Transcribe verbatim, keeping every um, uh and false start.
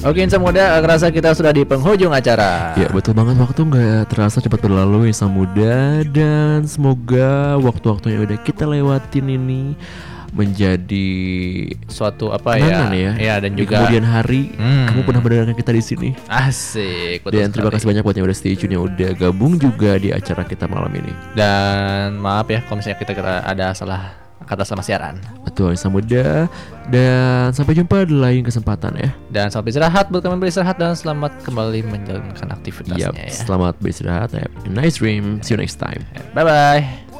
Oke Insan Muda, aku rasa kita sudah di penghujung acara. Ya betul banget, waktu nggak terasa cepat berlalu Insan Muda. Dan semoga waktu-waktu yang udah kita lewatin ini menjadi Suatu apa kenangan ya? ya. Ya dan Di juga kemudian hari Hmm. kamu pernah mendengarkan kita di sini. asik. betul Dan terima sekali. kasih banyak buat yang udah stay tune, yang udah gabung juga di acara kita malam ini. Dan maaf ya kalau misalnya kita kira ada salah kata sama siaran. Betul Insan Muda. Dan sampai jumpa di lain kesempatan ya. Dan sampai istirahat buat kalian beristirahat dan selamat kembali menjalankan aktivitasnya Yap, ya. selamat beristirahat. Have a nice dream. See you next time. Bye bye.